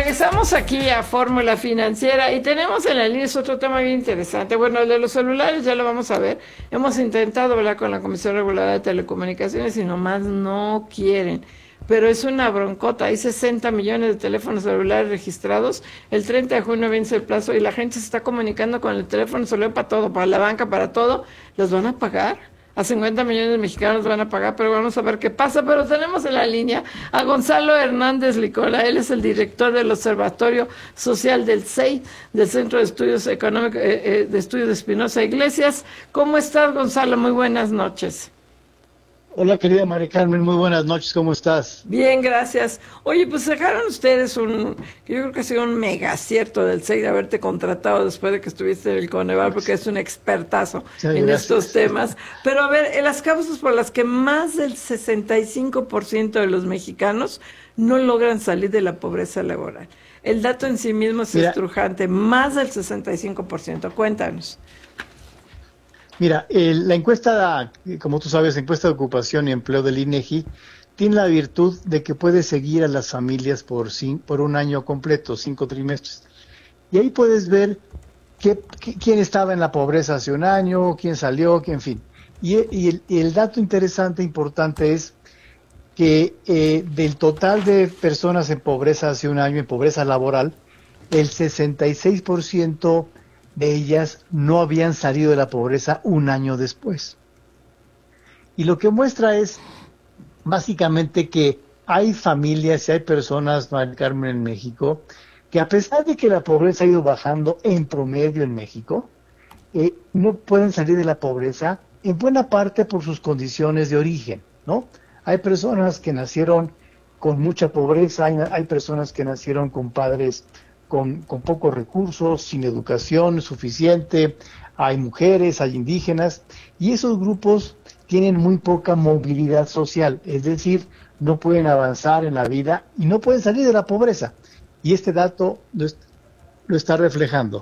regresamos aquí a Fórmula Financiera y tenemos en la línea es otro tema bien interesante. Bueno, el de los celulares ya lo vamos a ver. Hemos intentado hablar con la Comisión Reguladora de Telecomunicaciones y nomás no quieren. Pero es una broncota. Hay 60 millones de teléfonos celulares registrados. El 30 de junio vence el plazo y la gente se está comunicando con el teléfono celular para todo, para la banca, para todo. ¿Los van a pagar? A 50 millones de mexicanos van a pagar, pero vamos a ver qué pasa. Pero tenemos en la línea a Gonzalo Hernández Licola. Él es el director del Observatorio Social del CEI, del Centro de Estudios Económicos, de Estudios de Espinosa Iglesias. ¿Cómo estás, Gonzalo? Muy buenas noches. Hola, querida María Carmen, muy buenas noches, ¿cómo estás? Bien, gracias. Oye, pues dejaron ustedes yo creo que ha sido un mega acierto del CEI de haberte contratado después de que estuviste en el Coneval, porque es un expertazo en estos temas. Pero a ver, las causas por las que más del 65% de los mexicanos no logran salir de la pobreza laboral. El dato en sí mismo es estrujante, más del 65%. Cuéntanos. Mira, la encuesta, como tú sabes, encuesta de ocupación y empleo del INEGI, tiene la virtud de que puede seguir a las familias por un año completo, 5 trimestres. Y ahí puedes ver quién estaba en la pobreza hace un año, quién salió, en fin. Y el dato interesante, importante, es que del total de personas en pobreza hace un año, en pobreza laboral, el 66% de ellas no habían salido de la pobreza un año después. Y lo que muestra es básicamente que hay familias y hay personas, María Carmen, en México, que a pesar de que la pobreza ha ido bajando en promedio en México, no pueden salir de la pobreza en buena parte por sus condiciones de origen, ¿no? Hay personas que nacieron con mucha pobreza, hay personas que nacieron con padres con pocos recursos, sin educación suficiente, hay mujeres, hay indígenas, y esos grupos tienen muy poca movilidad social, es decir, no pueden avanzar en la vida y no pueden salir de la pobreza. Y este dato lo está reflejando.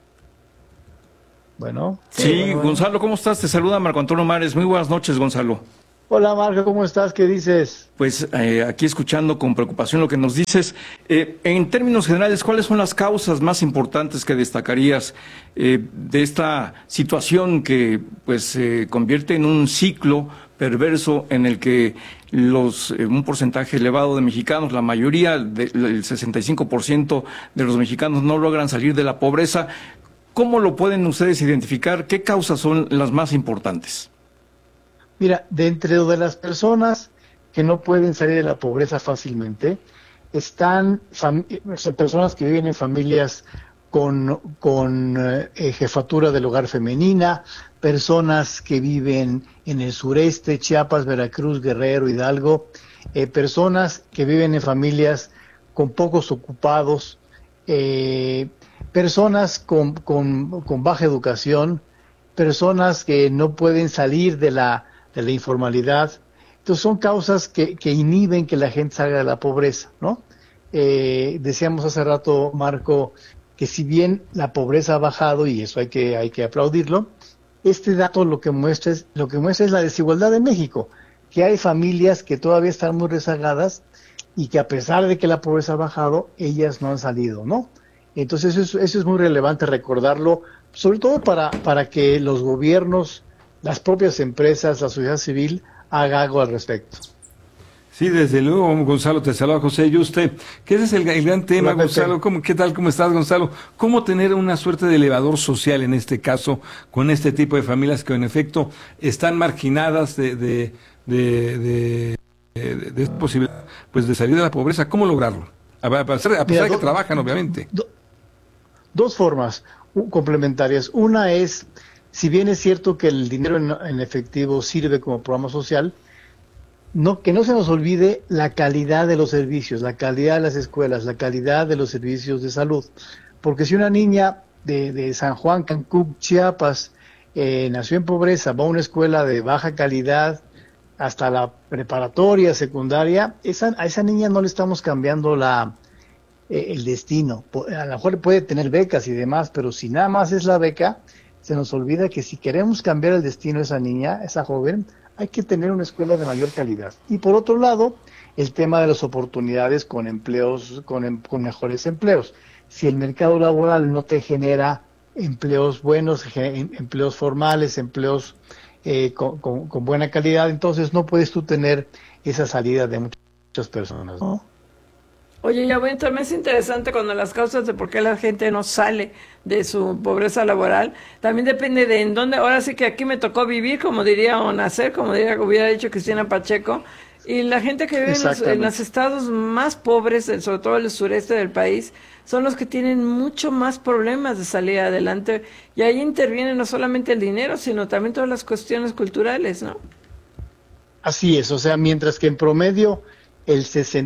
Bueno. Sí, Gonzalo, ¿cómo estás? Te saluda Marco Antonio Mares. Muy buenas noches, Gonzalo. Hola, Marco, ¿cómo estás? ¿Qué dices? Pues aquí escuchando con preocupación lo que nos dices. En términos generales, ¿cuáles son las causas más importantes que destacarías de esta situación que pues se convierte en un ciclo perverso en el que un porcentaje elevado de mexicanos, la mayoría, el 65% de los mexicanos no logran salir de la pobreza? ¿Cómo lo pueden ustedes identificar? ¿Qué causas son las más importantes? Mira, dentro de las personas que no pueden salir de la pobreza fácilmente, están personas que viven en familias con jefatura del hogar femenina, personas que viven en el sureste, Chiapas, Veracruz, Guerrero, Hidalgo, personas que viven en familias con pocos ocupados, personas con baja educación, personas que no pueden salir de la informalidad. Entonces son causas que inhiben que la gente salga de la pobreza, ¿no? Decíamos hace rato, Marco, que si bien la pobreza ha bajado, y eso hay que aplaudirlo, este dato lo que muestra es la desigualdad de México, que hay familias que todavía están muy rezagadas y que a pesar de que la pobreza ha bajado, ellas no han salido, ¿no? Entonces eso es muy relevante recordarlo, sobre todo para que los gobiernos, las propias empresas, la sociedad civil, haga algo al respecto. Sí, desde luego, Gonzalo, te saluda José Yuste, que ese es el gran tema, Gonzalo. ¿Qué tal? ¿Cómo estás, Gonzalo? ¿Cómo tener una suerte de elevador social en este caso, con este tipo de familias que en efecto están marginadas de posibilidad, pues, de salir de la pobreza? ¿Cómo lograrlo? A pesar de que trabajan, obviamente. Dos formas complementarias. Una es, si bien es cierto que el dinero en efectivo sirve como programa social, que no se nos olvide la calidad de los servicios, la calidad de las escuelas, la calidad de los servicios de salud. Porque si una niña de San Juan, Cancún, Chiapas, nació en pobreza, va a una escuela de baja calidad hasta la preparatoria, secundaria, a esa niña no le estamos cambiando el destino. A lo mejor puede tener becas y demás, pero si nada más es la beca, se nos olvida que si queremos cambiar el destino de esa niña, esa joven, hay que tener una escuela de mayor calidad. Y por otro lado, el tema de las oportunidades con empleos, con mejores empleos. Si el mercado laboral no te genera empleos buenos, empleos formales, empleos con buena calidad, entonces no puedes tú tener esa salida de muchas personas, ¿no? Oye, ya bueno, también es interesante cuando las causas de por qué la gente no sale de su pobreza laboral, también depende de en dónde, ahora sí que aquí me tocó vivir, como diría, o nacer, como diría, hubiera dicho Cristina Pacheco, y la gente que vive en los estados más pobres, sobre todo el sureste del país, son los que tienen mucho más problemas de salir adelante, y ahí interviene no solamente el dinero, sino también todas las cuestiones culturales, ¿no? Así es, o sea, mientras que en promedio el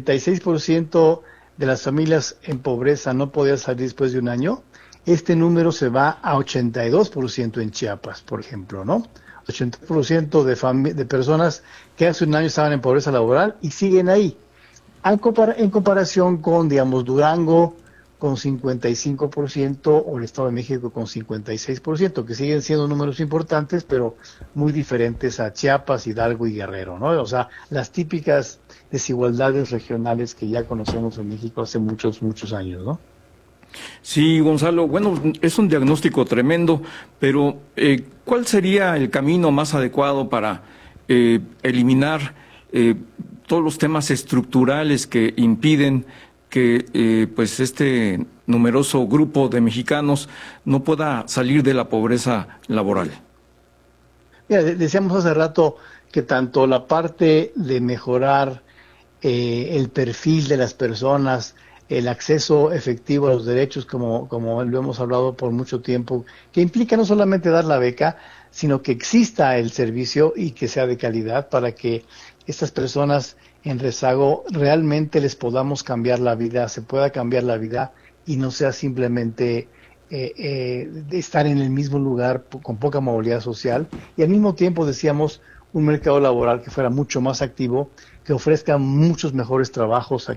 66% de las familias en pobreza no podía salir después de un año, este número se va a 82% en Chiapas, por ejemplo, ¿no? 80% de personas que hace un año estaban en pobreza laboral y siguen ahí. En comparación con, digamos, Durango con 55% o el Estado de México con 56%, que siguen siendo números importantes, pero muy diferentes a Chiapas, Hidalgo y Guerrero, ¿no? O sea, las típicas desigualdades regionales que ya conocemos en México hace muchos, muchos años, ¿no? Sí, Gonzalo, bueno, es un diagnóstico tremendo, pero ¿cuál sería el camino más adecuado para eliminar todos los temas estructurales que impiden que pues este numeroso grupo de mexicanos no pueda salir de la pobreza laboral? Mira, decíamos hace rato que tanto la parte de mejorar el perfil de las personas, el acceso efectivo a los derechos, como lo hemos hablado por mucho tiempo, que implica no solamente dar la beca, sino que exista el servicio y que sea de calidad para que estas personas en rezago realmente les podamos cambiar la vida, se pueda cambiar la vida y no sea simplemente de estar en el mismo lugar con poca movilidad social, y al mismo tiempo decíamos un mercado laboral que fuera mucho más activo, que ofrezca muchos mejores trabajos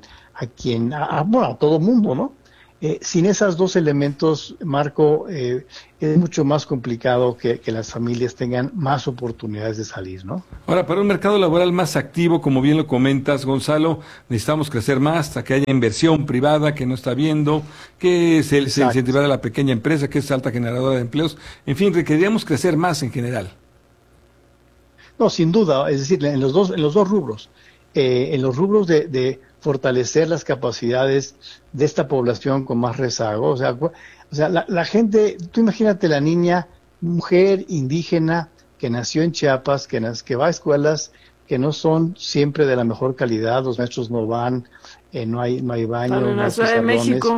a todo mundo, ¿no? Sin esos dos elementos, Marco, es mucho más complicado que las familias tengan más oportunidades de salir, ¿no? Ahora, para un mercado laboral más activo, como bien lo comentas, Gonzalo, necesitamos crecer más hasta que haya inversión privada que no está viendo, que se incentivar a la pequeña empresa, que es alta generadora de empleos. En fin, requeriríamos crecer más en general. No, sin duda, es decir, en los dos rubros. En los rubros de fortalecer las capacidades de esta población con más rezago. O sea, la gente, tú imagínate la niña, mujer indígena que nació en Chiapas, que va a escuelas que no son siempre de la mejor calidad, los maestros no van, no hay baño, en la Ciudad de México.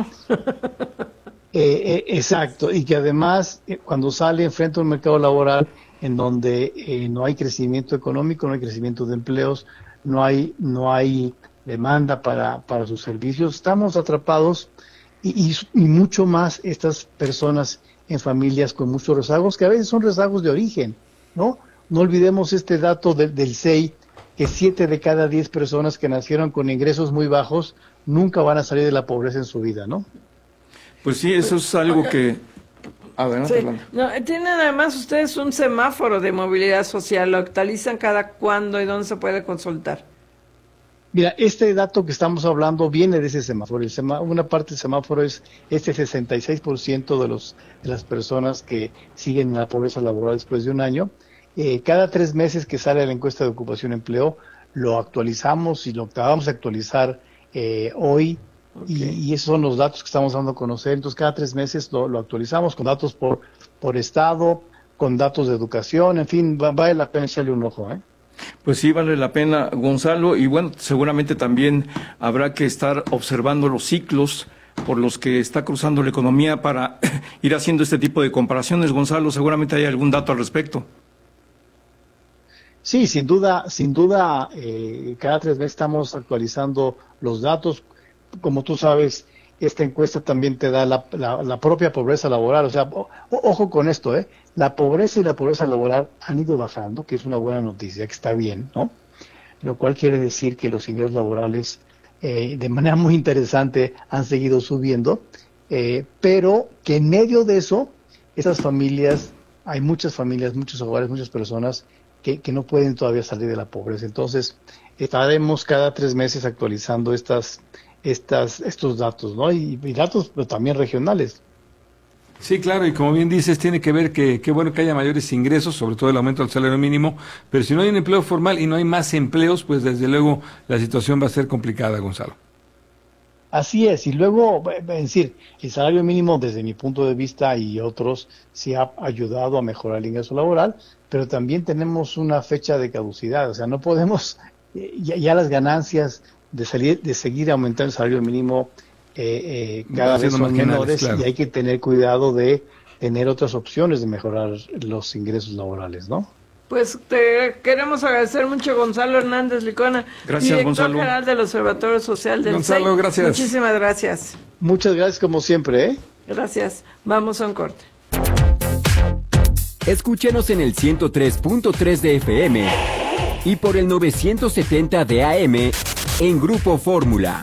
Exacto, y que además cuando sale enfrenta un mercado laboral en donde no hay crecimiento económico, no hay crecimiento de empleos, no hay demanda para sus servicios, estamos atrapados y mucho más estas personas en familias con muchos rezagos, que a veces son rezagos de origen, ¿no? No olvidemos este dato del CEI, que 7 de cada 10 personas que nacieron con ingresos muy bajos nunca van a salir de la pobreza en su vida, ¿no? Pues sí, eso es algo que... Sí. No, tienen además ustedes un semáforo de movilidad social, lo actualizan cada cuándo y dónde se puede consultar. Mira, este dato que estamos hablando viene de ese semáforo. Una parte del semáforo es este 66% de las personas que siguen en la pobreza laboral después de un año. Cada 3 meses que sale la encuesta de ocupación y empleo, lo actualizamos y lo acabamos de actualizar hoy. Okay. Y esos son los datos que estamos dando a conocer. Entonces, cada 3 meses lo actualizamos con datos por estado, con datos de educación, en fin, vale la pena echarle un ojo, ¿eh? Pues sí, vale la pena, Gonzalo, y bueno, seguramente también habrá que estar observando los ciclos por los que está cruzando la economía para ir haciendo este tipo de comparaciones. Gonzalo, seguramente hay algún dato al respecto. Sí, sin duda, cada 3 meses estamos actualizando los datos. Como tú sabes, esta encuesta también te da la propia pobreza laboral. O sea, ojo con esto, la pobreza y la pobreza laboral han ido bajando, que es una buena noticia, que está bien, ¿no? Lo cual quiere decir que los ingresos laborales de manera muy interesante han seguido subiendo, pero que en medio de eso, esas familias, hay muchas familias, muchos hogares, muchas personas que no pueden todavía salir de la pobreza. Entonces, estaremos cada 3 meses actualizando estos datos, ¿no? Y datos pero también regionales. Sí, claro, y como bien dices, tiene que ver que bueno que haya mayores ingresos, sobre todo el aumento del salario mínimo, pero si no hay un empleo formal y no hay más empleos, pues desde luego la situación va a ser complicada, Gonzalo. Así es, y luego, es decir, el salario mínimo desde mi punto de vista y otros sí ha ayudado a mejorar el ingreso laboral, pero también tenemos una fecha de caducidad, o sea, no podemos, ya las ganancias de seguir aumentando el salario mínimo cada vez son menores, claro. Y hay que tener cuidado de tener otras opciones de mejorar los ingresos laborales, ¿no? Pues te queremos agradecer mucho, Gonzalo Hernández Licona, gracias, director Gonzalo. general del Observatorio Social del Gonzalo, CEI. gracias. Muchísimas gracias. Muchas gracias como siempre, ¿eh? Gracias. Vamos a un corte. Escúchenos en el 103.3 de FM y por el 970 de AM en Grupo Fórmula.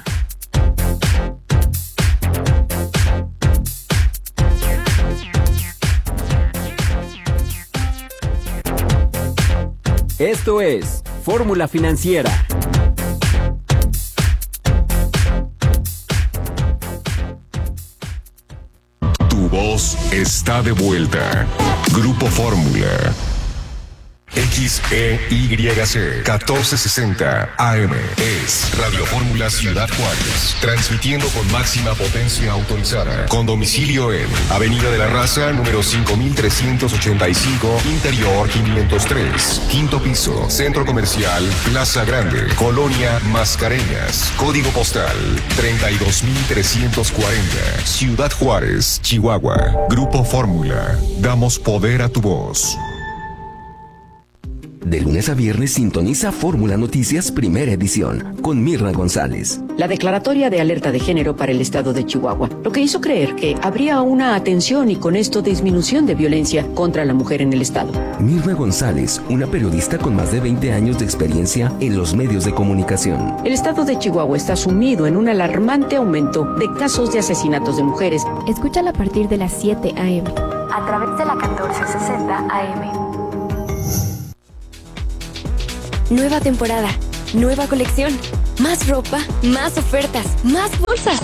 Esto es Fórmula Financiera. Tu voz está de vuelta. Grupo Fórmula. XEYC 1460 AM es Radio Fórmula Ciudad Juárez, transmitiendo con máxima potencia autorizada, con domicilio en Avenida de la Raza, número 5385, Interior 503, quinto piso, Centro Comercial Plaza Grande, Colonia Mascareñas, código postal 32340, Ciudad Juárez, Chihuahua. Grupo Fórmula, damos poder a tu voz. De lunes a viernes sintoniza Fórmula Noticias Primera Edición con Mirna González. La declaratoria de alerta de género para el estado de Chihuahua, lo que hizo creer que habría una atención y con esto disminución de violencia contra la mujer en el estado. Mirna González, una periodista con más de 20 años de experiencia en los medios de comunicación. El estado de Chihuahua está sumido en un alarmante aumento de casos de asesinatos de mujeres. Escúchala a partir de las 7 a.m. a través de la 1460 AM. Nueva temporada, nueva colección, más ropa, más ofertas, más bolsas.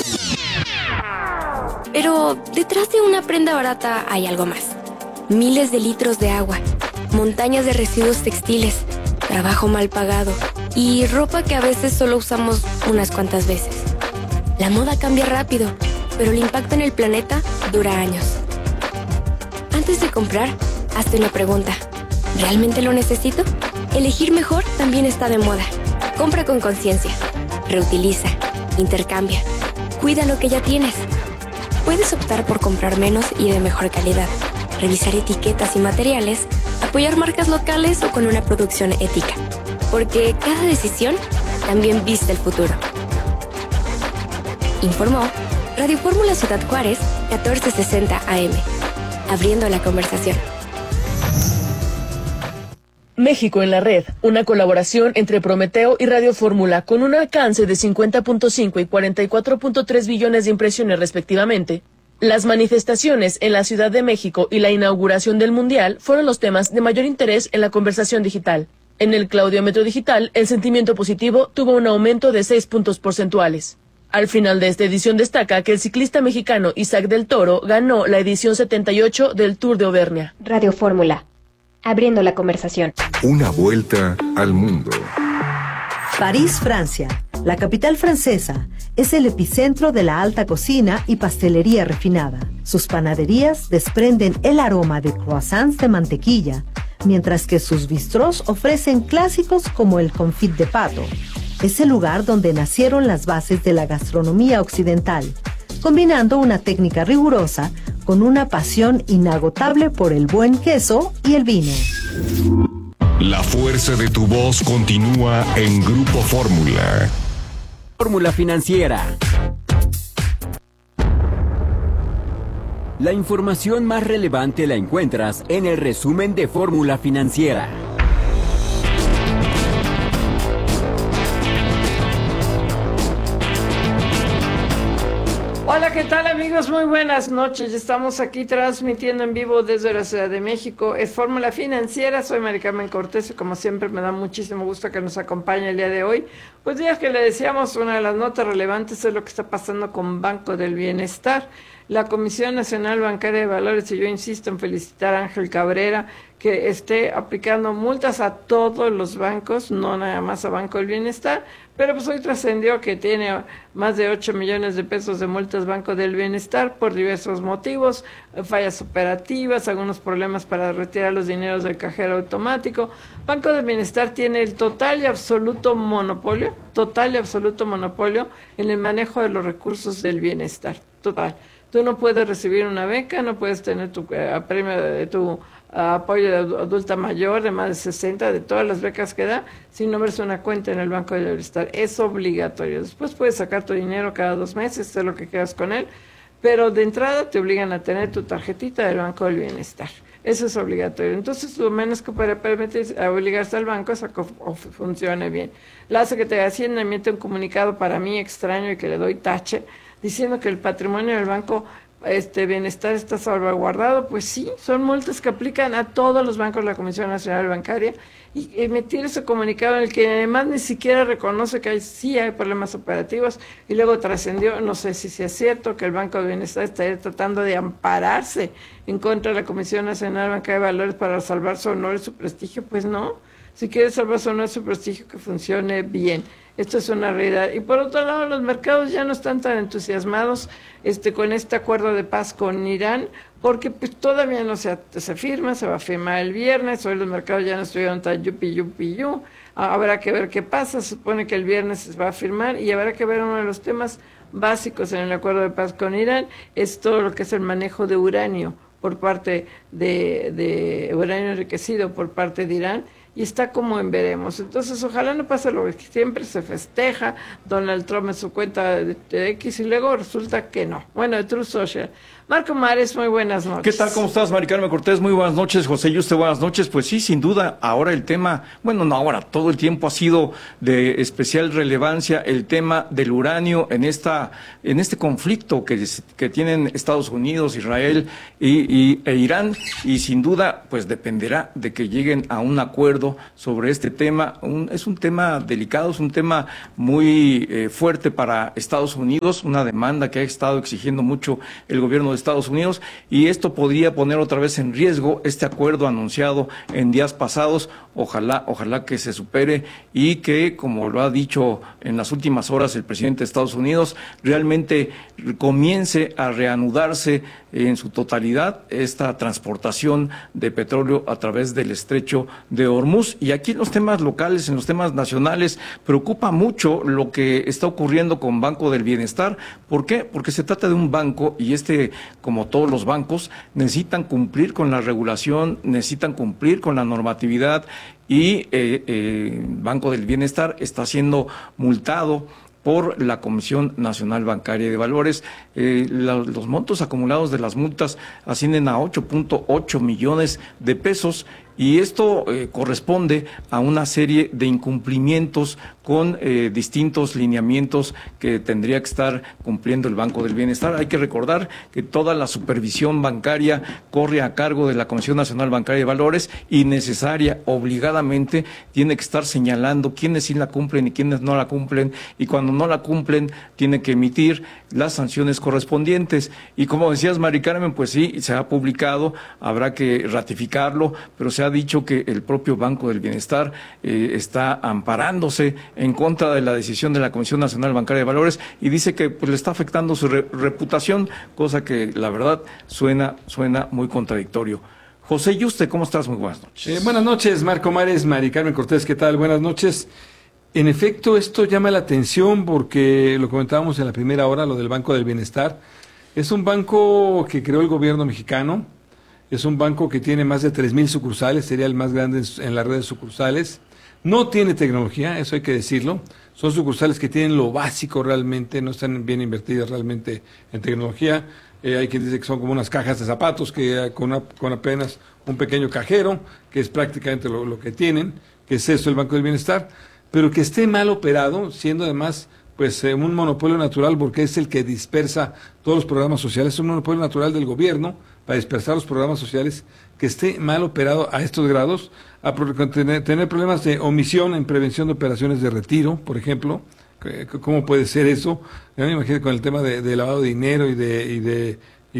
Pero detrás de una prenda barata hay algo más. Miles de litros de agua, montañas de residuos textiles, trabajo mal pagado y ropa que a veces solo usamos unas cuantas veces. La moda cambia rápido, pero el impacto en el planeta dura años. Antes de comprar, hazte una pregunta. ¿Realmente lo necesito? Elegir mejor también está de moda. Compra con conciencia. Reutiliza. Intercambia. Cuida lo que ya tienes. Puedes optar por comprar menos y de mejor calidad. Revisar etiquetas y materiales. Apoyar marcas locales o con una producción ética. Porque cada decisión también viste el futuro. Informó Radio Fórmula Ciudad Juárez, 1460 AM. Abriendo la conversación. México en la red, una colaboración entre Prometeo y Radio Fórmula con un alcance de 50.5 y 44.3 billones de impresiones respectivamente. Las manifestaciones en la Ciudad de México y la inauguración del Mundial fueron los temas de mayor interés en la conversación digital. En el Claudiómetro digital, el sentimiento positivo tuvo un aumento de 6 puntos porcentuales. Al final de esta edición destaca que el ciclista mexicano Isaac del Toro ganó la edición 78 del Tour de Auvernia. Radio Fórmula. Abriendo la conversación. Una vuelta al mundo. París, Francia. La capital francesa es el epicentro de la alta cocina y pastelería refinada. Sus panaderías desprenden el aroma de croissants de mantequilla, mientras que sus bistrós ofrecen clásicos como el confit de pato. Es el lugar donde nacieron las bases de la gastronomía occidental, combinando una técnica rigurosa con una pasión inagotable por el buen queso y el vino. La fuerza de tu voz continúa en Grupo Fórmula. Fórmula Financiera. La información más relevante la encuentras en el resumen de Fórmula Financiera. Hola, ¿qué tal amigos? Muy buenas noches. Estamos aquí transmitiendo en vivo desde la Ciudad de México. Es Fórmula Financiera, soy Mari Carmen Cortés y como siempre me da muchísimo gusto que nos acompañe el día de hoy. Pues ya que le decíamos, una de las notas relevantes es lo que está pasando con Banco del Bienestar. La Comisión Nacional Bancaria de Valores, y yo insisto en felicitar a Ángel Cabrera, que esté aplicando multas a todos los bancos, no nada más a Banco del Bienestar, pero pues hoy trascendió que tiene más de 8 millones de pesos de multas Banco del Bienestar por diversos motivos, fallas operativas, algunos problemas para retirar los dineros del cajero automático. Banco del Bienestar tiene el total y absoluto monopolio en el manejo de los recursos del bienestar, total. Tú no puedes recibir una beca, no puedes tener tu premio de tu apoyo de adulta mayor de más de 60, de todas las becas que da, sin no abres una cuenta en el Banco del Bienestar. Es obligatorio. Después puedes sacar tu dinero cada 2 meses, hacer lo que quieras con él, pero de entrada te obligan a tener tu tarjetita del Banco del Bienestar. Eso es obligatorio. Entonces, lo menos que puede permitir obligarse al banco es a que funcione bien. La Secretaría de Hacienda emite un comunicado para mí extraño y que le doy tache, diciendo que el patrimonio del Banco Bienestar está salvaguardado. Pues sí, son multas que aplican a todos los bancos de la Comisión Nacional Bancaria, y emitir ese comunicado en el que además ni siquiera reconoce que sí hay problemas operativos, y luego trascendió, no sé si sea cierto, que el Banco de Bienestar estaría tratando de ampararse en contra de la Comisión Nacional Bancaria de Valores para salvar su honor y su prestigio. Pues no, si quiere salvar su honor y su prestigio, que funcione bien. Esto es una realidad. Y por otro lado, los mercados ya no están tan entusiasmados con este acuerdo de paz con Irán, porque pues todavía no se firma, se va a firmar el viernes. Hoy los mercados ya no estuvieron tan yupi. Habrá que ver qué pasa. Se supone que el viernes se va a firmar y habrá que ver uno de los temas básicos en el acuerdo de paz con Irán, es todo lo que es el manejo de uranio por parte de uranio enriquecido por parte de Irán. Y está como en veremos. Entonces, ojalá no pase lo que siempre se festeja, Donald Trump en su cuenta de X, y luego resulta que no. Bueno, de Truth Social. Marco Mares, muy buenas noches. ¿Qué tal? ¿Cómo estás, Mari Carmen Cortés? Muy buenas noches. José Yuste, buenas noches. Pues sí, sin duda, ahora el tema, bueno, no ahora, todo el tiempo ha sido de especial relevancia el tema del uranio en este conflicto que tienen Estados Unidos, Israel e Irán, y sin duda, pues dependerá de que lleguen a un acuerdo sobre este tema. Es un tema delicado, es un tema muy fuerte para Estados Unidos, una demanda que ha estado exigiendo mucho el gobierno de Estados Unidos, y esto podría poner otra vez en riesgo este acuerdo anunciado en días pasados. Ojalá que se supere y que, como lo ha dicho en las últimas horas el presidente de Estados Unidos, realmente comience a reanudarse en su totalidad esta transportación de petróleo a través del estrecho de Hormuz. Y aquí en los temas locales, en los temas nacionales, preocupa mucho lo que está ocurriendo con Banco del Bienestar. ¿Por qué? Porque se trata de un banco, y como todos los bancos, necesitan cumplir con la regulación, necesitan cumplir con la normatividad, y Banco del Bienestar está siendo multado por la Comisión Nacional Bancaria de Valores. Los montos acumulados de las multas ascienden a 8.8 millones de pesos, y esto corresponde a una serie de incumplimientos con distintos lineamientos que tendría que estar cumpliendo el Banco del Bienestar. Hay que recordar que toda la supervisión bancaria corre a cargo de la Comisión Nacional Bancaria de Valores, y obligadamente tiene que estar señalando quiénes sí la cumplen y quiénes no la cumplen, y cuando no la cumplen tiene que emitir las sanciones correspondientes. Y como decías, Mari Carmen, pues sí, se ha publicado, habrá que ratificarlo, pero se ha dicho que el propio Banco del Bienestar está amparándose en contra de la decisión de la Comisión Nacional Bancaria de Valores, y dice que pues le está afectando su reputación, cosa que la verdad suena muy contradictorio. José Yuste, ¿cómo estás? Muy buenas noches. Buenas noches, Marco Mares, Mari Carmen Cortés, ¿qué tal? Buenas noches. En efecto, esto llama la atención porque lo comentábamos en la primera hora, lo del Banco del Bienestar. Es un banco que creó el gobierno mexicano, es un banco que tiene más de 3,000 sucursales, sería el más grande en la red de sucursales. No tiene tecnología, eso hay que decirlo. Son sucursales que tienen lo básico realmente, no están bien invertidas realmente en tecnología. Hay quien dice que son como unas cajas de zapatos que con apenas un pequeño cajero, que es prácticamente lo que tienen, que es eso el Banco del Bienestar, pero que esté mal operado, siendo además pues un monopolio natural porque es el que dispersa todos los programas sociales, es un monopolio natural del gobierno para dispersar los programas sociales, que esté mal operado a estos grados, tener problemas de omisión en prevención de operaciones de retiro, por ejemplo. ¿Cómo puede ser eso? Yo me imagino con el tema de lavado de dinero y de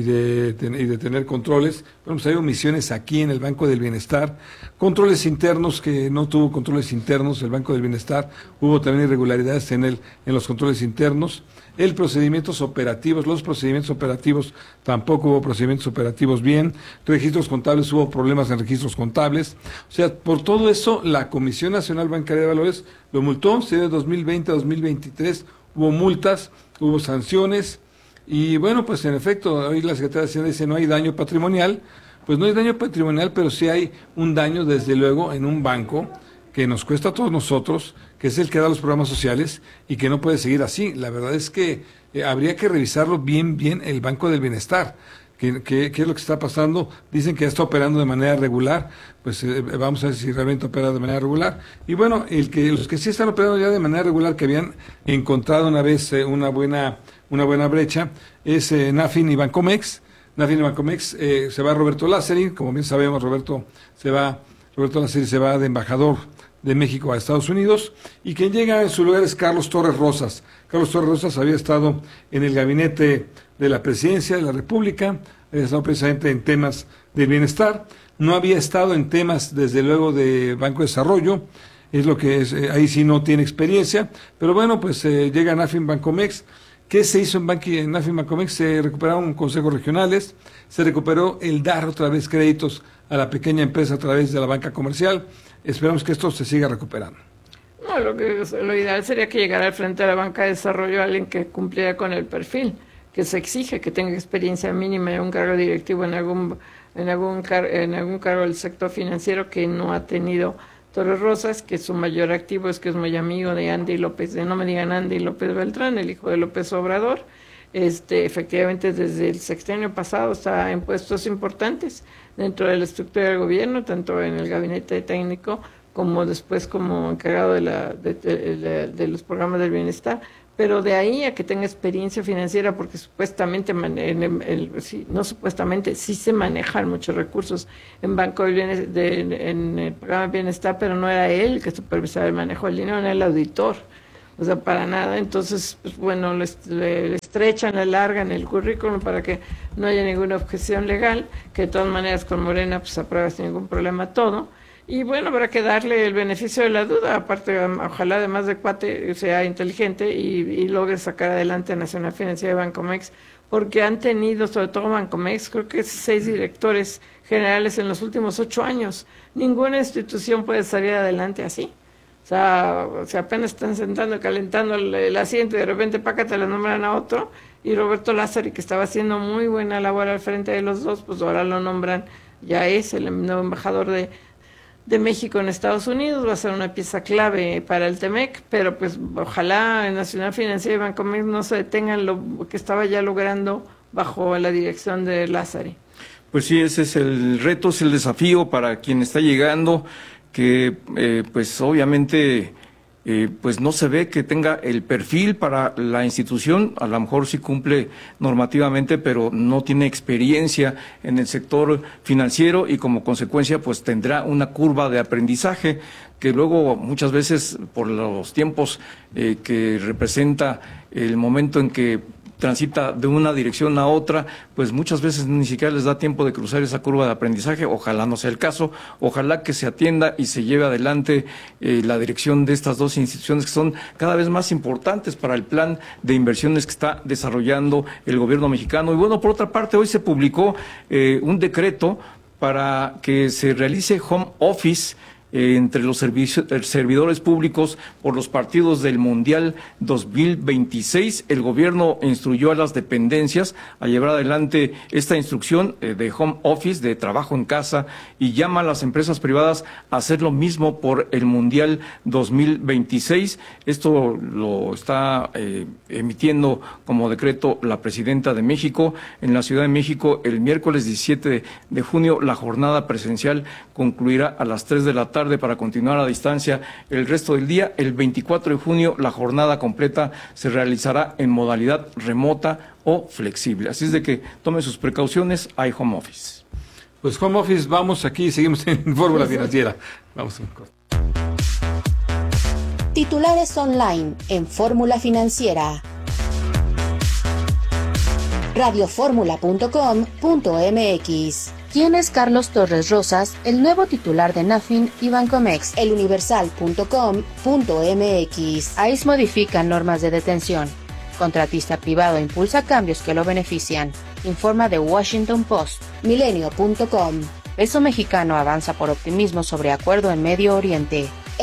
tener controles. Bueno, pues hay omisiones aquí en el Banco del Bienestar, controles internos, que no tuvo controles internos el Banco del Bienestar, hubo también irregularidades en los controles internos. Los procedimientos operativos, tampoco hubo procedimientos operativos bien. Registros contables, hubo problemas en registros contables. O sea, por todo eso, la Comisión Nacional Bancaria de Valores lo multó, se dio de 2020 a 2023, hubo multas, hubo sanciones, y bueno, pues en efecto, hoy la Secretaría de Hacienda dice no hay daño patrimonial. Pues no hay daño patrimonial, pero sí hay un daño, desde luego, en un banco que nos cuesta a todos nosotros, que es el que da los programas sociales y que no puede seguir así. La verdad es que habría que revisarlo bien el Banco del Bienestar. ¿Qué es lo que está pasando? Dicen que ya está operando de manera regular, pues vamos a ver si realmente opera de manera regular. Y bueno, los que sí están operando ya de manera regular, que habían encontrado una vez una buena brecha, es Nafin y Bancomex. Nafin y Bancomex, se va Roberto Lázari, como bien sabemos, Roberto Lázari se va de embajador de México a Estados Unidos, y quien llega en su lugar es Carlos Torres Rosas. Carlos Torres Rosas había estado en el gabinete de la Presidencia de la República, había estado precisamente en temas de bienestar, no había estado en temas, desde luego, de Banco de Desarrollo, es lo que es, ahí sí no tiene experiencia, pero bueno, pues llega Nafin Bancomex. ¿Qué se hizo en Nafin Bancomex? Se recuperaron consejos regionales, se recuperó el dar otra vez créditos a la pequeña empresa a través de la banca comercial. Esperamos que esto se siga recuperando. No, lo ideal sería que llegara al frente de la banca de desarrollo alguien que cumpliera con el perfil que se exige, que tenga experiencia mínima en un cargo directivo en algún cargo del sector financiero, que no ha tenido Torres Rosas, que su mayor activo es que es muy amigo de Andy López, no me digan Andy López Beltrán, el hijo de López Obrador. Efectivamente, desde el sexenio pasado está en puestos importantes dentro de la estructura del gobierno, tanto en el gabinete técnico como después como encargado de los programas del bienestar. Pero de ahí a que tenga experiencia financiera, porque supuestamente, sí se manejan muchos recursos en Banco del Bienestar, en el programa de bienestar, pero no era él el que supervisaba el manejo del dinero, era el auditor. O sea, para nada. Entonces, pues bueno, le estrechan, le alargan el currículum para que no haya ninguna objeción legal, que de todas maneras con Morena pues aprueba sin ningún problema todo. Y bueno, habrá que darle el beneficio de la duda, aparte, ojalá además de cuate sea inteligente y logre sacar adelante a Nacional Financiera de Bancomex, porque han tenido, sobre todo Bancomex, creo que 6 directores generales en los últimos 8 años. Ninguna institución puede salir adelante así. O sea, apenas están sentando, calentando el asiento y de repente te la nombran a otro, y Roberto Lázari, que estaba haciendo muy buena labor al frente de los dos, pues ahora lo nombran, ya es el nuevo embajador de México en Estados Unidos, va a ser una pieza clave para el TEMEC, pero pues ojalá en Nacional Financiera y Bancomex no se detengan lo que estaba ya logrando bajo la dirección de Lázari. Pues sí, ese es el reto, es el desafío para quien está llegando, que pues obviamente pues no se ve que tenga el perfil para la institución, a lo mejor sí cumple normativamente, pero no tiene experiencia en el sector financiero y como consecuencia pues tendrá una curva de aprendizaje que luego muchas veces por los tiempos que representa el momento en que transita de una dirección a otra, pues muchas veces ni siquiera les da tiempo de cruzar esa curva de aprendizaje. Ojalá no sea el caso, ojalá que se atienda y se lleve adelante la dirección de estas dos instituciones que son cada vez más importantes para el plan de inversiones que está desarrollando el gobierno mexicano. Y bueno, por otra parte, hoy se publicó un decreto para que se realice home office entre los servidores públicos por los partidos del Mundial 2026. El gobierno instruyó a las dependencias a llevar adelante esta instrucción de home office, de trabajo en casa, y llama a las empresas privadas a hacer lo mismo por el Mundial 2026. Esto lo está emitiendo como decreto la presidenta de México. En la Ciudad de México, el miércoles 17 de junio, la jornada presencial concluirá a las 3 de la tarde tarde para continuar a distancia el resto del día. El 24 de junio la jornada completa se realizará en modalidad remota o flexible. Así es de que tome sus precauciones, hay home office. Pues home office, vamos aquí, seguimos en Fórmula Financiera. Vamos a un corte. Titulares online en Fórmula Financiera. radioformula.com.mx. ¿Quién es Carlos Torres Rosas, el nuevo titular de Nafin y Bancomext? eluniversal.com.mx. AIS modifica normas de detención. Contratista privado impulsa cambios que lo benefician. Informa The Washington Post. Milenio.com. Peso mexicano avanza por optimismo sobre acuerdo en Medio Oriente.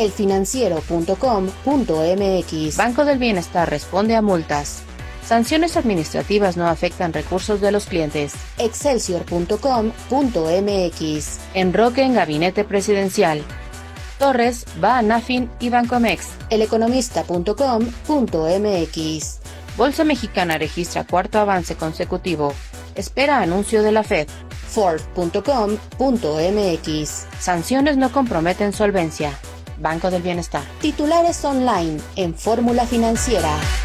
elfinanciero.com.mx. Banco del Bienestar responde a multas. Sanciones administrativas no afectan recursos de los clientes. Excelsior.com.mx. Enroque en gabinete presidencial. Torres va a Nafin y Bancomext. Eleconomista.com.mx. Bolsa Mexicana registra cuarto avance consecutivo. Espera anuncio de la Fed. Forbes.com.mx. Sanciones no comprometen solvencia. Banco del Bienestar. Titulares online en Fórmula Financiera.